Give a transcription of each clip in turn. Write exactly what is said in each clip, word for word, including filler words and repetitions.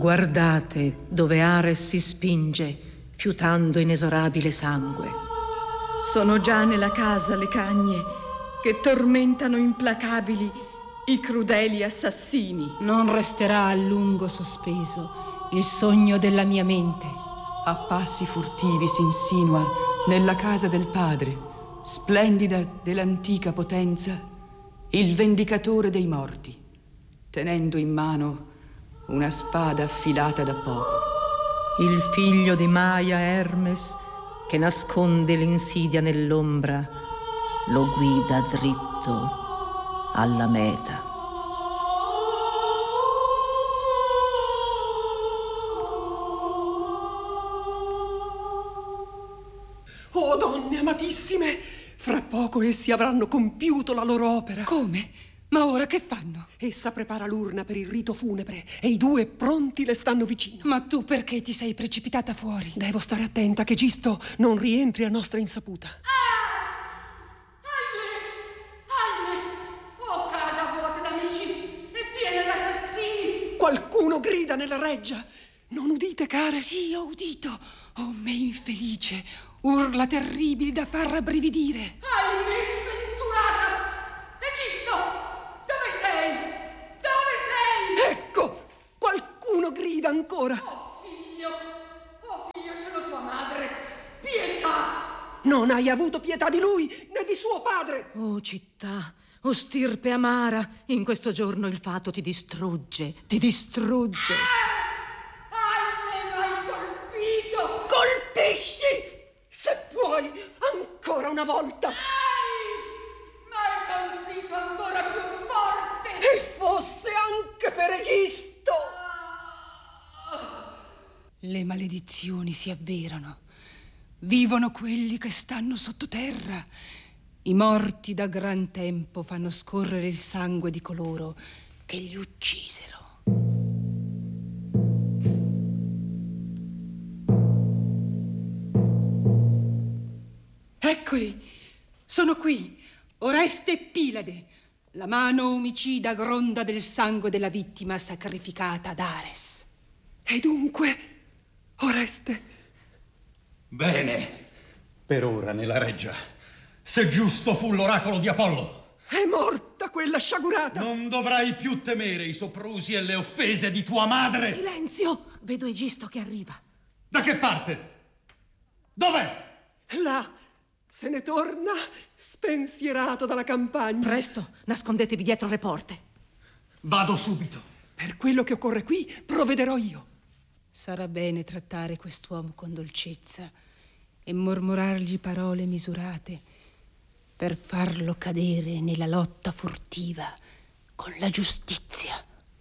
Guardate dove Ares si spinge, fiutando inesorabile sangue. Sono già nella casa le cagne che tormentano implacabili i crudeli assassini. Non resterà a lungo sospeso il sogno della mia mente. A passi furtivi si insinua nella casa del padre, splendida dell'antica potenza, il vendicatore dei morti, tenendo in mano una spada affilata da poco. Il figlio di Maia, Hermes, che nasconde l'insidia nell'ombra, lo guida dritto alla meta. Oh, donne amatissime, fra poco essi avranno compiuto la loro opera. Come? Ma ora che fanno? Essa prepara l'urna per il rito funebre e i due pronti le stanno vicino. Ma tu perché ti sei precipitata fuori? Devo stare attenta che Gisto non rientri a nostra insaputa. Ah! Ahimè! Ahimè! Oh, casa vuota d'amici e piena d'assassini! Qualcuno grida nella reggia. Non udite, care? Sì, ho udito. Oh, me infelice. Urla terribili da far rabbrividire. Ahimè, sventurata! Egisto, dove sei? Dove sei? Ecco, qualcuno grida ancora. Oh, figlio, oh, figlio, sono tua madre. Pietà! Non hai avuto pietà di lui, né di suo padre. Oh, città, oh stirpe amara, in questo giorno il fato ti distrugge, ti distrugge. Ah! Ahimè, m'hai colpito! Colpisci! Se puoi, ancora una volta! Ai! M'hai colpito ancora più forte! E fosse anche per Egisto! Le maledizioni si avverano. Vivono quelli che stanno sottoterra. I morti da gran tempo fanno scorrere il sangue di coloro che li uccisero. Eccoli, sono qui, Oreste e Pilade. La mano omicida gronda del sangue della vittima sacrificata ad Ares. E dunque, Oreste? Bene, per ora nella reggia, se giusto fu l'oracolo di Apollo. È morta quella sciagurata! Non dovrai più temere i soprusi e le offese di tua madre. Silenzio, vedo Egisto che arriva. Da che parte? Dov'è? Là. Se ne torna spensierato dalla campagna. Presto, nascondetevi dietro le porte. Vado subito. Per quello che occorre qui, provvederò io. Sarà bene trattare quest'uomo con dolcezza e mormorargli parole misurate per farlo cadere nella lotta furtiva con la giustizia.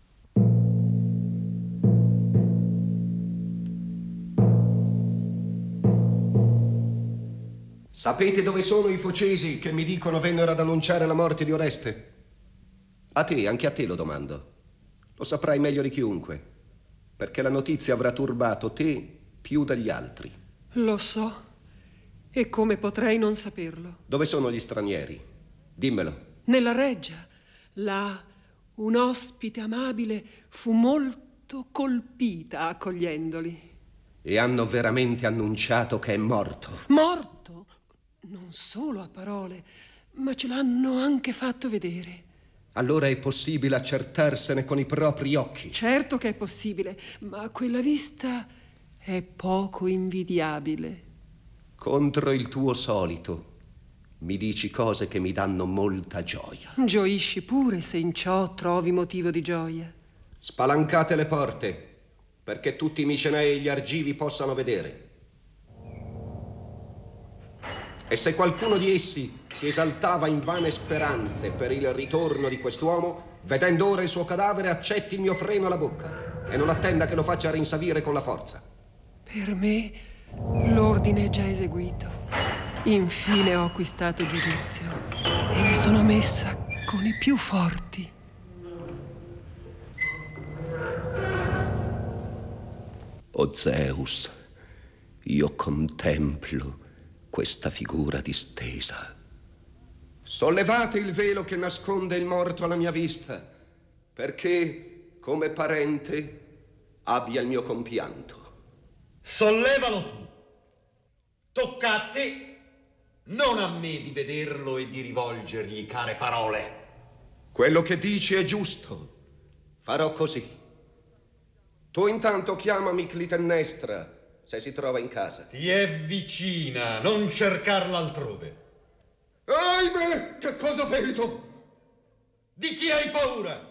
Sapete dove sono i focesi che mi dicono vennero ad annunciare la morte di Oreste? A te, anche a te lo domando. Lo saprai meglio di chiunque, perché la notizia avrà turbato te più degli altri. Lo so, e come potrei non saperlo? Dove sono gli stranieri? Dimmelo. Nella reggia. Là, un ospite amabile fu molto colpita accogliendoli. E hanno veramente annunciato che è morto? Morto? Non solo a parole, ma ce l'hanno anche fatto vedere. Allora è possibile accertarsene con i propri occhi? Certo che è possibile, ma quella vista è poco invidiabile. Contro il tuo solito, mi dici cose che mi danno molta gioia. Gioisci pure se in ciò trovi motivo di gioia. Spalancate le porte, perché tutti i micenei e gli argivi possano vedere. E se qualcuno di essi si esaltava in vane speranze per il ritorno di quest'uomo, vedendo ora il suo cadavere, accetti il mio freno alla bocca e non attenda che lo faccia rinsavire con la forza. Per me l'ordine è già eseguito. Infine ho acquistato giudizio e mi sono messa con i più forti. O Zeus, io contemplo questa figura distesa. Sollevate il velo che nasconde il morto alla mia vista, perché, come parente, abbia il mio compianto. Sollevalo tu. Tocca a te, non a me, di vederlo e di rivolgergli care parole. Quello che dici è giusto. Farò così. Tu intanto chiamami Clitennestra, se si trova in casa. Ti è vicina, non cercarla altrove. Ahimè, che cosa vedo? Di chi hai paura?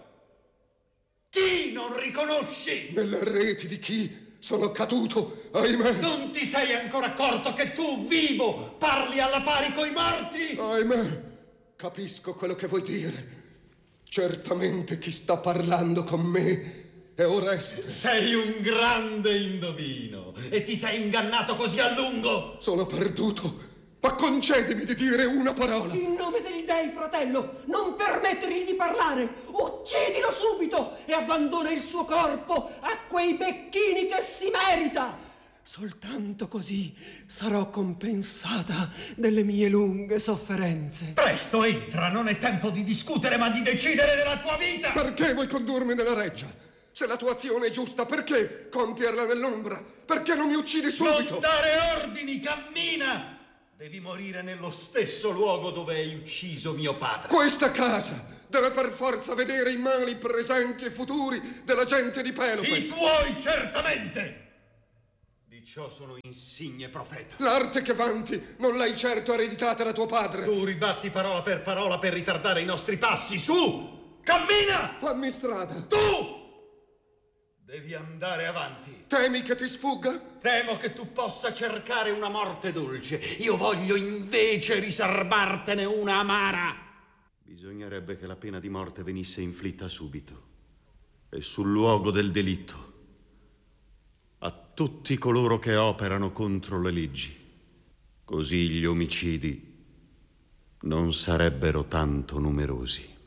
Chi non riconosci? Nelle reti di chi sono caduto, ahimè. Non ti sei ancora accorto che tu, vivo, parli alla pari coi morti? Ahimè, capisco quello che vuoi dire. Certamente chi sta parlando con me è Oreste. Sei un grande indovino e ti sei ingannato così a lungo. Sono perduto, ma concedimi di dire una parola. In nome degli dei, fratello, non permettergli di parlare. Uccidilo subito e abbandona il suo corpo a quei becchini che si merita. Soltanto così sarò compensata delle mie lunghe sofferenze. Presto, entra, non è tempo di discutere, ma di decidere della tua vita. Perché vuoi condurmi nella reggia? Se la tua azione è giusta, perché compierla nell'ombra? Perché non mi uccidi subito? Non dare ordini, cammina! Devi morire nello stesso luogo dove hai ucciso mio padre. Questa casa deve per forza vedere i mali presenti e futuri della gente di Pelope. I tuoi, certamente! Di ciò sono insigne profeta. L'arte che vanti non l'hai certo ereditata da tuo padre. Tu ribatti parola per parola per ritardare i nostri passi. Su! Cammina! Fammi strada. Tu! Devi andare avanti. Temi che ti sfugga? Temo che tu possa cercare una morte dolce. Io voglio invece riservartene una amara. Bisognerebbe che la pena di morte venisse inflitta subito e sul luogo del delitto a tutti coloro che operano contro le leggi. Così gli omicidi non sarebbero tanto numerosi.